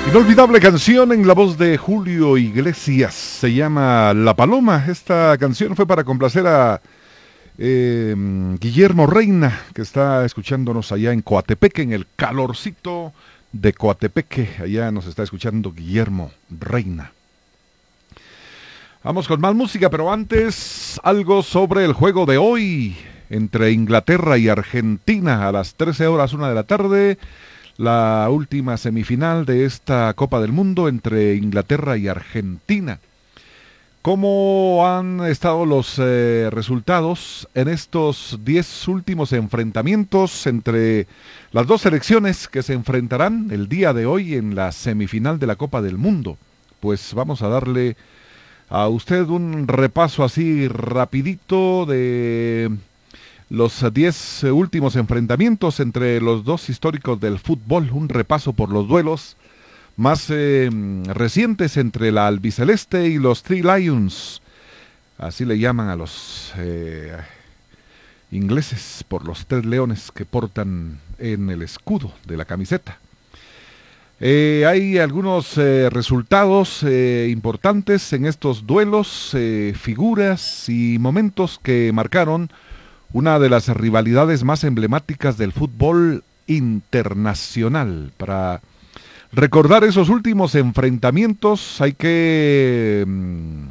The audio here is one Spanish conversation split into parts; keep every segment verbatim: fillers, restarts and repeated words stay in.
Inolvidable canción en la voz de Julio Iglesias, se llama La Paloma. Esta canción fue para complacer a eh, Guillermo Reina, que está escuchándonos allá en Coatepeque, en el calorcito de Coatepeque. Allá nos está escuchando Guillermo Reina. Vamos con más música, pero antes algo sobre el juego de hoy entre Inglaterra y Argentina a las trece horas una de la tarde. La última semifinal de esta Copa del Mundo entre Inglaterra y Argentina. ¿Cómo han estado los eh, resultados en estos diez últimos enfrentamientos entre las dos selecciones que se enfrentarán el día de hoy en la semifinal de la Copa del Mundo? Pues vamos a darle a usted un repaso así rapidito de los diez últimos enfrentamientos entre los dos históricos del fútbol, un repaso por los duelos más eh, recientes entre la albiceleste y los Three Lions, así le llaman a los eh, ingleses por los tres leones que portan en el escudo de la camiseta. Eh, hay algunos eh, resultados eh, importantes en estos duelos, eh, figuras y momentos que marcaron una de las rivalidades más emblemáticas del fútbol internacional. Para recordar esos últimos enfrentamientos hay que mm,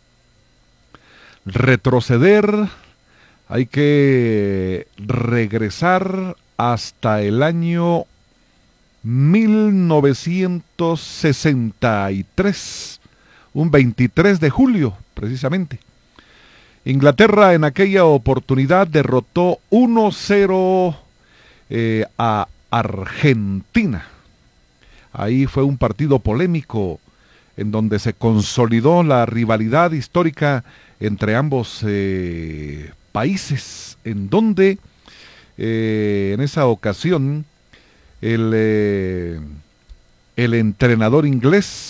retroceder, hay que regresar hasta el año mil novecientos sesenta y tres, un veintitrés de julio precisamente. Inglaterra en aquella oportunidad derrotó uno cero eh, a Argentina. Ahí fue un partido polémico en donde se consolidó la rivalidad histórica entre ambos eh, países, en donde eh, en esa ocasión el, eh, el entrenador inglés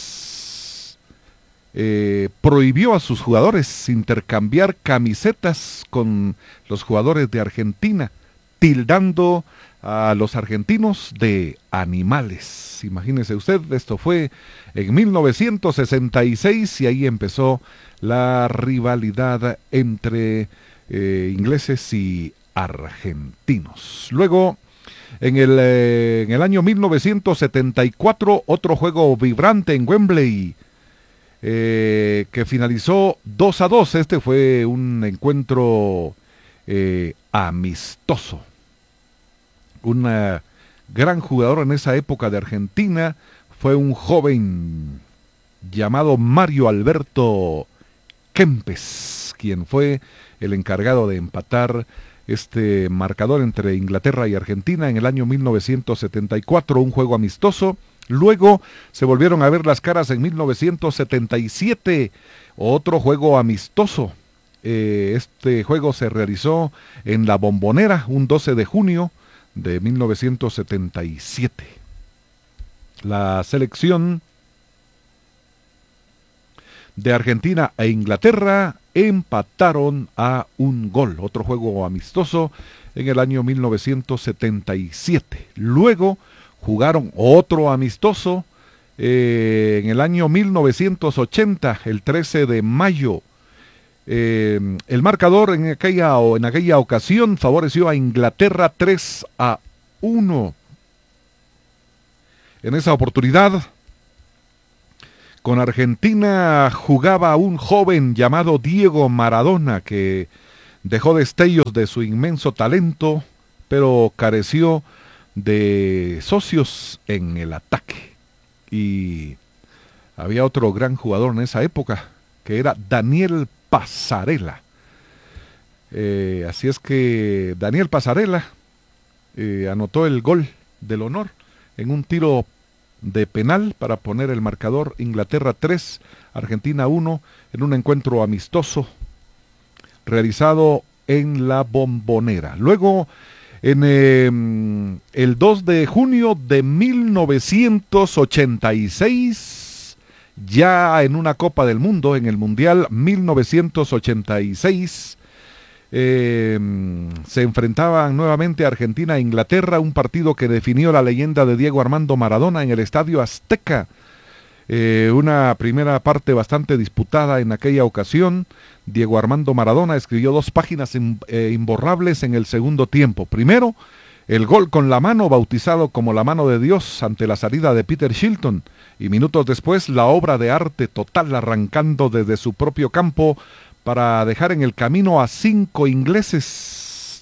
Eh, prohibió a sus jugadores intercambiar camisetas con los jugadores de Argentina, tildando a los argentinos de animales. Imagínese usted, esto fue en mil novecientos sesenta y seis y ahí empezó la rivalidad entre eh, ingleses y argentinos. Luego, en el, eh, en el año mil novecientos setenta y cuatro, otro juego vibrante en Wembley, Eh, que finalizó dos a dos. Este fue un encuentro eh, amistoso. Un uh, gran jugador en esa época de Argentina fue un joven llamado Mario Alberto Kempes, quien fue el encargado de empatar este marcador entre Inglaterra y Argentina en el año mil novecientos setenta y cuatro, un juego amistoso. Luego se volvieron a ver las caras en mil novecientos setenta y siete, otro juego amistoso. Eh, este juego se realizó en La Bombonera, un doce de junio de mil novecientos setenta y siete. La selección de Argentina e Inglaterra empataron a un gol, otro juego amistoso en el año mil novecientos setenta y siete. Luego jugaron otro amistoso eh, en el año mil novecientos ochenta, el trece de mayo. Eh, el marcador en aquella, en aquella ocasión favoreció a Inglaterra tres a uno. En esa oportunidad, con Argentina jugaba un joven llamado Diego Maradona, que dejó destellos de su inmenso talento, pero careció de socios en el ataque. Y había otro gran jugador en esa época, que era Daniel Pasarela. Eh, así es que Daniel Pasarela eh, anotó el gol del honor en un tiro de penal para poner el marcador Inglaterra tres, Argentina uno, en un encuentro amistoso realizado en La Bombonera. Luego, en eh, el dos de junio de mil novecientos ochenta y seis, ya en una Copa del Mundo, en el Mundial mil novecientos ochenta y seis, eh, se enfrentaban nuevamente Argentina e Inglaterra, un partido que definió la leyenda de Diego Armando Maradona en el Estadio Azteca, Eh, una primera parte bastante disputada en aquella ocasión. Diego Armando Maradona escribió dos páginas in, eh, imborrables en el segundo tiempo. Primero, el gol con la mano, bautizado como la mano de Dios ante la salida de Peter Shilton, y minutos después la obra de arte total arrancando desde su propio campo para dejar en el camino a cinco ingleses.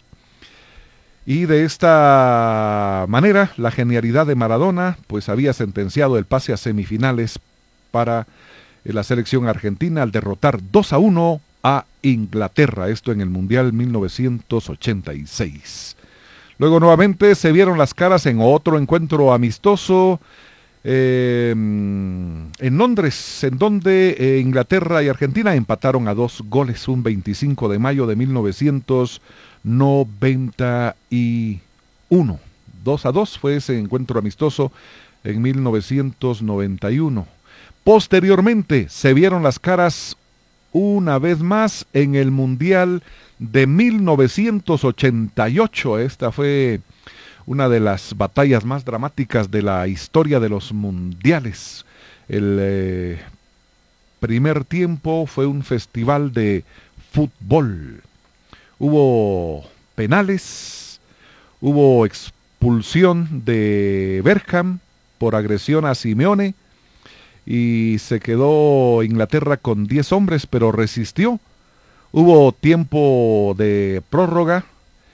Y de esta manera, la genialidad de Maradona pues había sentenciado el pase a semifinales para la selección argentina al derrotar dos a uno a Inglaterra, esto en el Mundial mil novecientos ochenta y seis. Luego nuevamente se vieron las caras en otro encuentro amistoso eh, en Londres, en donde eh, Inglaterra y Argentina empataron a dos goles un veinticinco de mayo de mil novecientos noventa y uno. dos a dos fue ese encuentro amistoso en mil novecientos noventa y uno. Posteriormente se vieron las caras una vez más en el Mundial de mil novecientos ochenta y ocho. Esta fue una de las batallas más dramáticas de la historia de los mundiales. El eh, primer tiempo fue un festival de fútbol. Hubo penales, hubo expulsión de Beckham por agresión a Simeone y se quedó Inglaterra con diez hombres, pero resistió. Hubo tiempo de prórroga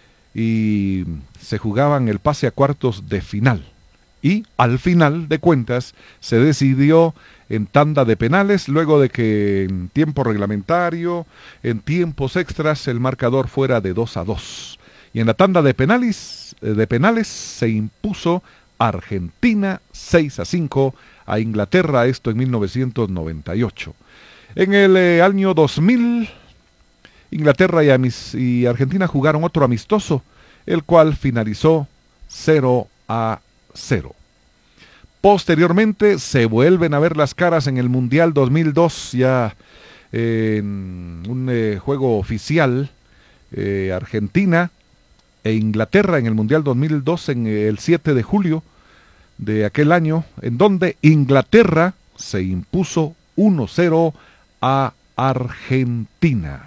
y se jugaban el pase a cuartos de final. Y al final de cuentas se decidió en tanda de penales, luego de que en tiempo reglamentario, en tiempos extras, el marcador fuera de dos a dos. Y en la tanda de penales, de penales se impuso Argentina seis a cinco a Inglaterra, esto en mil novecientos noventa y ocho. En el eh, año dos mil... Inglaterra y, amis- y Argentina jugaron otro amistoso, el cual finalizó cero a cero. Posteriormente se vuelven a ver las caras en el Mundial dos mil dos, ya eh, en un eh, juego oficial, eh, Argentina e Inglaterra en el Mundial dos mil dos en eh, el siete de julio de aquel año, en donde Inglaterra se impuso uno cero a Argentina.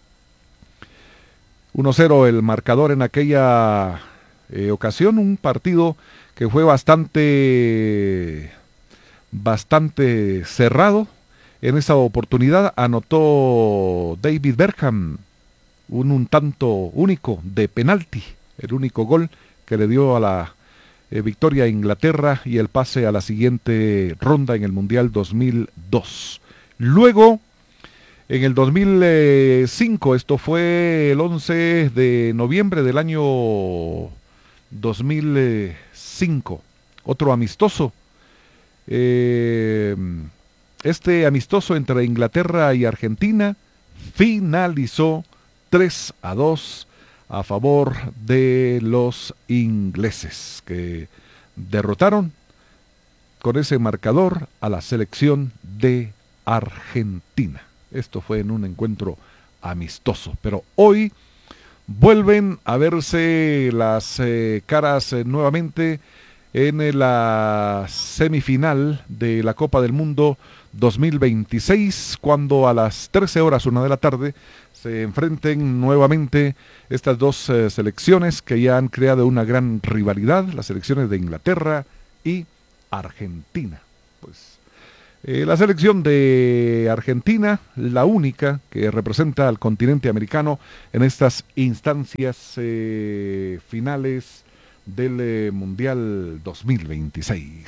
uno cero el marcador en aquella eh, ocasión, un partido que fue bastante, bastante cerrado. En esa oportunidad anotó David Beckham un, un tanto único de penalti, el único gol que le dio a la eh, victoria a Inglaterra y el pase a la siguiente ronda en el Mundial dos mil dos. Luego, en el dos mil cinco, esto fue el once de noviembre del año dos mil cinco, otro amistoso. Eh, este amistoso entre Inglaterra y Argentina finalizó tres a dos a favor de los ingleses, que derrotaron con ese marcador a la selección de Argentina. Esto fue en un encuentro amistoso, pero hoy vuelven a verse las eh, caras eh, nuevamente en eh, la semifinal de la Copa del Mundo dos mil veintiséis, cuando a las trece horas, una de la tarde, se enfrenten nuevamente estas dos eh, selecciones que ya han creado una gran rivalidad, las selecciones de Inglaterra y Argentina. Pues Eh, la selección de Argentina, la única que representa al continente americano en estas instancias eh, finales del eh, Mundial dos mil veintiséis.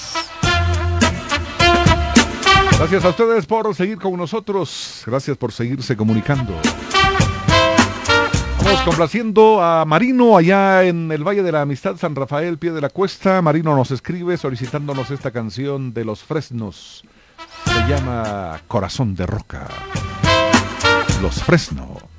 Gracias a ustedes por seguir con nosotros, gracias por seguirse comunicando. Vamos complaciendo a Marino allá en el Valle de la Amistad, San Rafael, Pie de la Cuesta. Marino nos escribe solicitándonos esta canción de Los Fresnos. Se llama Corazón de Roca. Los Fresnos.